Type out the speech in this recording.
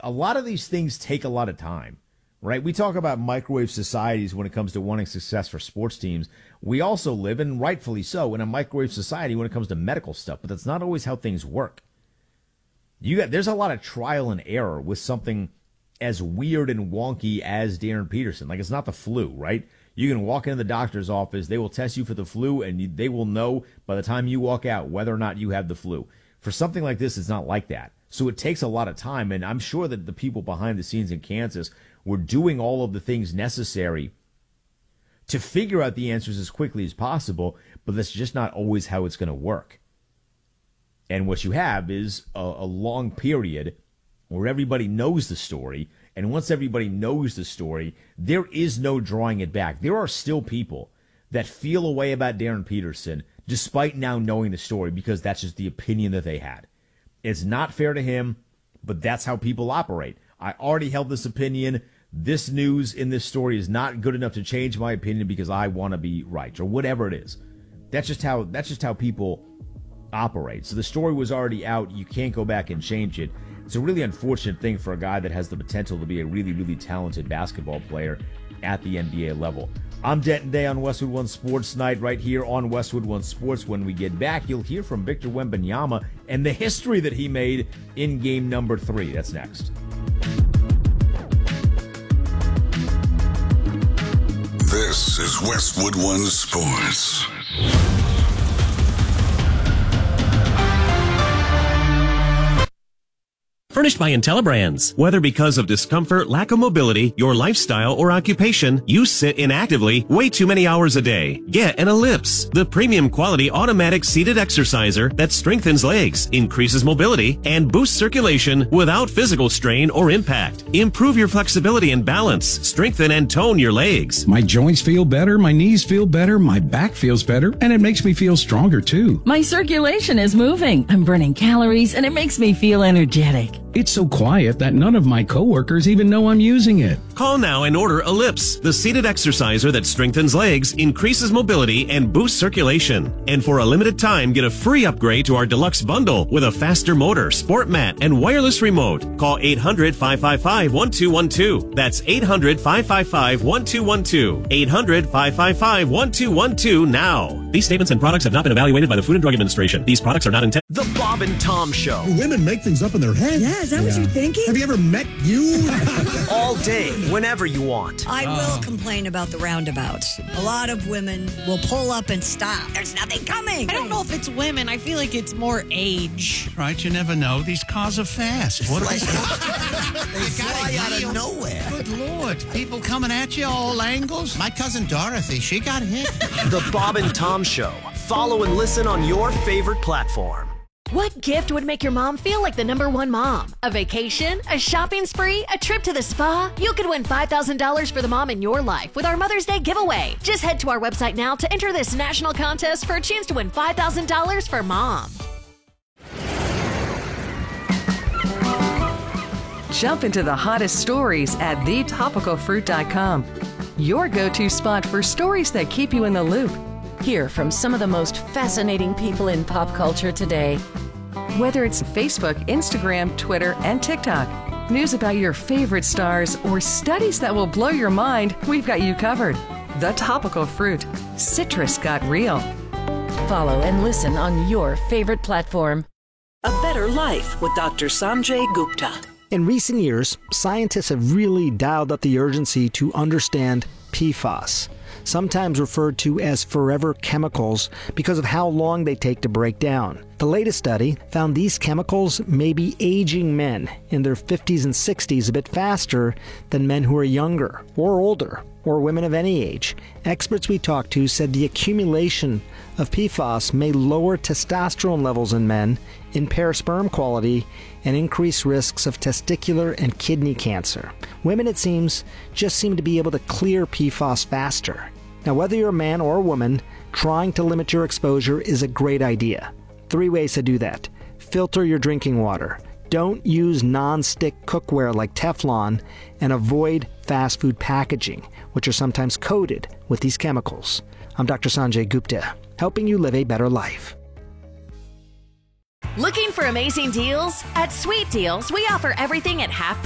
a lot of these things take a lot of time, right? We talk about microwave societies when it comes to wanting success for sports teams. We also live, and rightfully so, in a microwave society when it comes to medical stuff, but that's not always how things work. There's a lot of trial and error with something as weird and wonky as Darren Peterson. Like, it's not the flu, right? You can walk into the doctor's office, they will test you for the flu, and they will know by the time you walk out whether or not you have the flu. For something like this, it's not like that. So it takes a lot of time, and I'm sure that the people behind the scenes in Kansas were doing all of the things necessary to figure out the answers as quickly as possible, but that's just not always how it's going to work. And what you have is a long period where everybody knows the story, and once everybody knows the story, there is no drawing it back. There are still people that feel a way about Darren Peterson despite now knowing the story because that's just the opinion that they had. It's not fair to him, but that's how people operate. I already held this opinion. This news in this story is not good enough to change my opinion because I want to be right, or whatever it is. That's just how people operate. So the story was already out. You can't go back and change it. It's a really unfortunate thing for a guy that has the potential to be a really, really talented basketball player at the NBA level. I'm Denton Day on Westwood One Sports Night right here on Westwood One Sports. When we get back, you'll hear from Victor Wembanyama and the history that he made in game number 3. That's next. This is Westwood One Sports. Furnished by IntelliBrands. Whether because of discomfort, lack of mobility, your lifestyle, or occupation, you sit inactively way too many hours a day. Get an Ellipse, the premium quality automatic seated exerciser that strengthens legs, increases mobility, and boosts circulation without physical strain or impact. Improve your flexibility and balance, strengthen and tone your legs. My joints feel better, my knees feel better, my back feels better, and it makes me feel stronger too. My circulation is moving. I'm burning calories, and it makes me feel energetic. It's so quiet that none of my coworkers even know I'm using it. Call now and order Ellipse, the seated exerciser that strengthens legs, increases mobility, and boosts circulation. And for a limited time, get a free upgrade to our deluxe bundle with a faster motor, sport mat, and wireless remote. Call 800-555-1212. That's 800-555-1212. 800-555-1212 now. These statements and products have not been evaluated by the Food and Drug Administration. These products are not intended. The Bob and Tom Show. Women make things up in their head. Yeah, is that what you're thinking? Have you ever met you? All day, whenever you want. I will complain about the roundabouts. A lot of women will pull up and stop. There's nothing coming. I don't know if it's women. I feel like it's more age. Right, you never know. These cars are fast. What They fly out of nowhere. Good Lord. People coming at you all angles. My cousin Dorothy, she got hit. The Bob and Tom Show. Follow and listen on your favorite platform. What gift would make your mom feel like the #1 mom? A vacation? A shopping spree? A trip to the spa? You could win $5,000 for the mom in your life with our Mother's Day giveaway. Just head to our website now to enter this national contest for a chance to win $5,000 for mom. Jump into the hottest stories at thetopicalfruit.com. Your go-to spot for stories that keep you in the loop. Hear from some of the most fascinating people in pop culture today. Whether it's Facebook, Instagram, Twitter, and TikTok, news about your favorite stars, or studies that will blow your mind, we've got you covered. The Topical Fruit. Citrus got real. Follow and listen on your favorite platform. A Better Life with Dr. Sanjay Gupta. In recent years, scientists have really dialed up the urgency to understand PFAS, sometimes referred to as forever chemicals because of how long they take to break down. The latest study found these chemicals may be aging men in their 50s and 60s a bit faster than men who are younger or older, or women of any age. Experts we talked to said the accumulation of PFAS may lower testosterone levels in men, impair sperm quality, and increase risks of testicular and kidney cancer. Women, it seems, just seem to be able to clear PFAS faster. Now, whether you're a man or a woman, trying to limit your exposure is a great idea. 3 ways to do that. Filter your drinking water. Don't use non-stick cookware like Teflon, and avoid fast food packaging, which are sometimes coated with these chemicals. I'm Dr. Sanjay Gupta, helping you live a better life. Looking for amazing deals? At Sweet Deals, we offer everything at half